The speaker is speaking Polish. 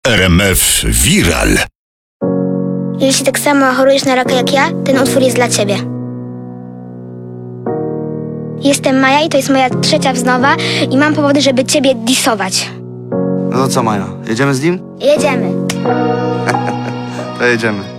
RMF Viral. Jeśli tak samo chorujesz na raka jak ja, ten utwór jest dla ciebie. Jestem Maja i to jest moja 3. wznowa i mam powody, żeby ciebie disować. No to co, Maja, jedziemy z nim? Jedziemy. To jedziemy.